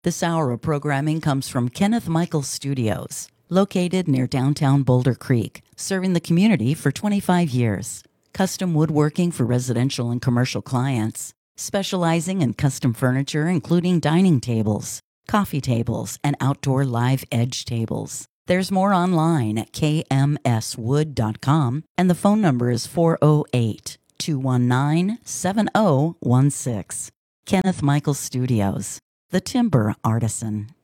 This hour of programming comes from Kenneth Michael Studios, located near downtown Boulder Creek, serving the community for 25 years. Custom woodworking for residential and commercial clients, specializing in custom furniture including dining tables, coffee tables, and outdoor live edge tables. There's more online at kmswood.com, and the phone number is 408-219-7016. Kenneth Michael Studios, the Timber Artisan.